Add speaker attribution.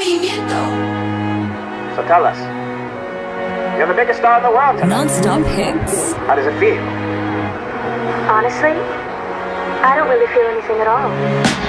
Speaker 1: So tell us, you're the biggest star in the world tonight.
Speaker 2: Non-stop hits.
Speaker 1: How does it feel?
Speaker 3: Honestly, I don't really feel anything at all.